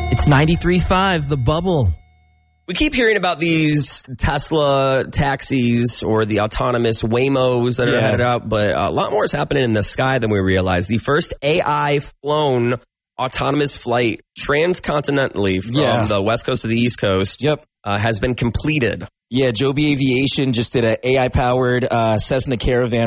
It's 93.5, The Bubble. We keep hearing about these Tesla taxis or the autonomous Waymos that are headed out, but a lot more is happening in the sky than we realize. The first AI-flown autonomous flight transcontinentally from the West Coast to the East Coast has been completed. Yeah, Joby Aviation just did an AI-powered Cessna Caravan